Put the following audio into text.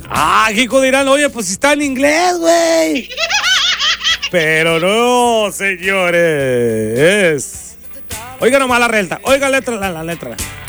Ah, Jico dirán, oye, pues está en inglés, güey. Pero no, señores. Oiga nomás la letra, oiga la letra.